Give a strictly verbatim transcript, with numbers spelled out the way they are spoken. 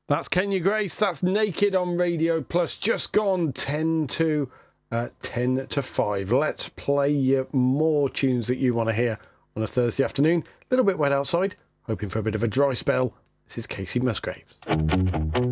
That's Kenya Grace. That's Naked on Radio Plus. Just gone ten to uh, ten to five. Let's play you more tunes that you want to hear on a Thursday afternoon. A little bit wet outside. Hoping for a bit of a dry spell. This is Casey Musgraves.